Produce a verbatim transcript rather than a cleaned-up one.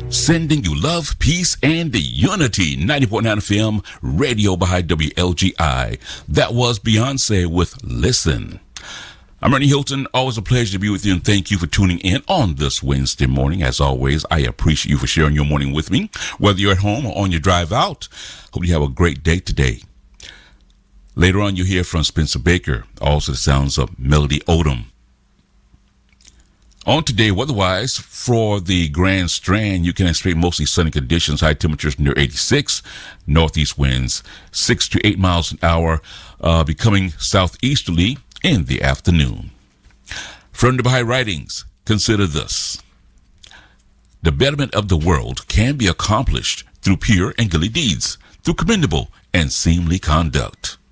Sending you love, peace, and unity. ninety point nine F M, Radio behind W L G I. That was Beyonce with Listen. I'm Ernie Hilton. Always a pleasure to be with you, and thank you for tuning in on this Wednesday morning. As always, I appreciate you for sharing your morning with me, whether you're at home or on your drive out. Hope you have a great day today. Later on, you'll hear from Spencer Baker, also the sounds of Melody Odom. On today, weather-wise, for the Grand Strand, you can expect mostly sunny conditions, high temperatures near eighty-six, northeast winds six to eight miles an hour, uh, becoming southeasterly in the afternoon. From the Baha'i Writings, consider this. The betterment of the world can be accomplished through pure and godly deeds, through commendable and seemly conduct.